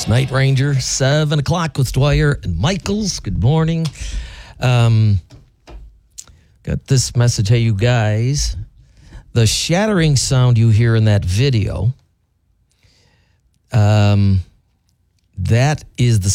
Night Ranger, 7 o'clock with Dwyer and Michaels. Good morning. Got this message. Hey, you guys, the shattering sound you hear in that video, that is the